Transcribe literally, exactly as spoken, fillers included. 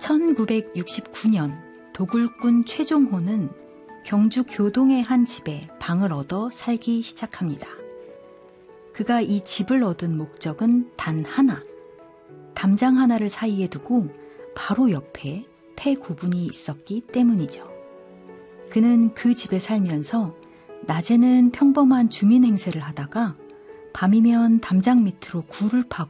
천구백육십구 년 도굴꾼 최종호는 경주 교동의 한 집에 방을 얻어 살기 시작합니다. 그가 이 집을 얻은 목적은 단 하나, 담장 하나를 사이에 두고 바로 옆에 폐고분이 있었기 때문이죠. 그는 그 집에 살면서 낮에는 평범한 주민 행세를 하다가 밤이면 담장 밑으로 굴을 파고